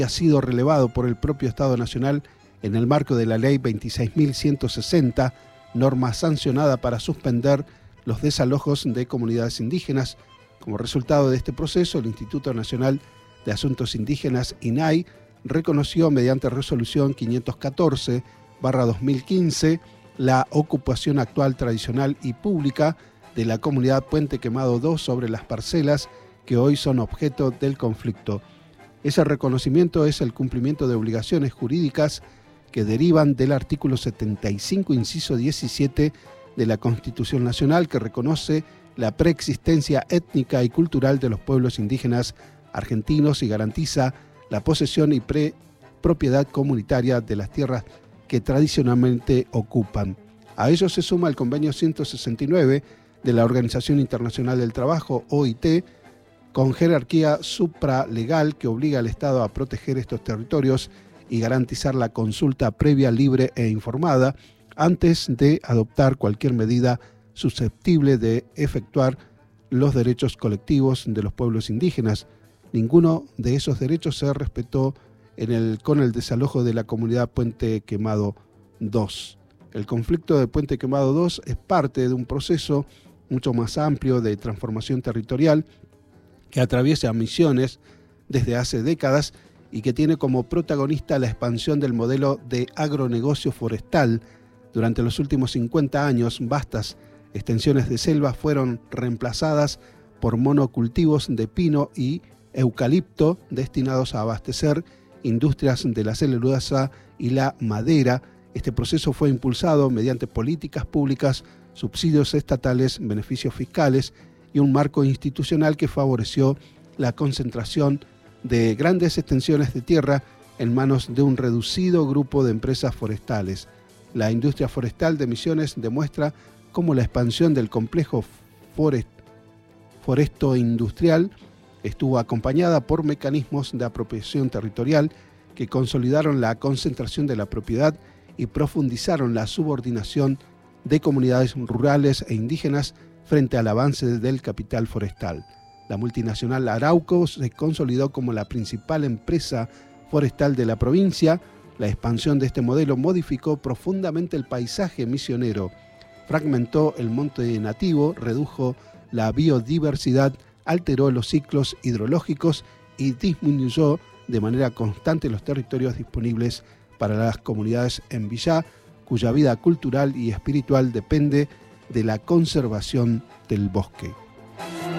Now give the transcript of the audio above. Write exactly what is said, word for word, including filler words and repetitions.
ha sido relevado por el propio Estado Nacional en el marco de la Ley veintiséis mil ciento sesenta, norma sancionada para suspender los desalojos de comunidades indígenas. Como resultado de este proceso, el Instituto Nacional de Asuntos Indígenas, I N A I, reconoció mediante resolución quinientos catorce barra dos mil quince la ocupación actual, tradicional y pública de la comunidad Puente Quemado dos sobre las parcelas que hoy son objeto del conflicto. Ese reconocimiento es el cumplimiento de obligaciones jurídicas que derivan del artículo setenta y cinco, inciso diecisiete de la Constitución Nacional, que reconoce la preexistencia étnica y cultural de los pueblos indígenas argentinos y garantiza la posesión y pre propiedad comunitaria de las tierras que tradicionalmente ocupan. A ello se suma el convenio ciento sesenta y nueve de la Organización Internacional del Trabajo, O I T, con jerarquía supralegal que obliga al Estado a proteger estos territorios y garantizar la consulta previa, libre e informada antes de adoptar cualquier medida susceptible de efectuar los derechos colectivos de los pueblos indígenas. Ninguno de esos derechos se respetó en el, con el desalojo de la comunidad Puente Quemado dos. El conflicto de Puente Quemado dos es parte de un proceso mucho más amplio de transformación territorial que atraviesa Misiones desde hace décadas y que tiene como protagonista la expansión del modelo de agronegocio forestal. Durante los últimos cincuenta años, vastas extensiones de selva fueron reemplazadas por monocultivos de pino y eucalipto destinados a abastecer industrias de la celulosa y la madera. Este proceso fue impulsado mediante políticas públicas, subsidios estatales, beneficios fiscales y un marco institucional que favoreció la concentración de grandes extensiones de tierra en manos de un reducido grupo de empresas forestales. La industria forestal de Misiones demuestra cómo la expansión del complejo forest, foresto-industrial estuvo acompañada por mecanismos de apropiación territorial que consolidaron la concentración de la propiedad y profundizaron la subordinación de comunidades rurales e indígenas frente al avance del capital forestal. La multinacional Arauco se consolidó como la principal empresa forestal de la provincia. La expansión de este modelo modificó profundamente el paisaje misionero, fragmentó el monte nativo, redujo la biodiversidad, alteró los ciclos hidrológicos y disminuyó de manera constante los territorios disponibles para las comunidades en Villá, cuya vida cultural y espiritual depende de la conservación del bosque.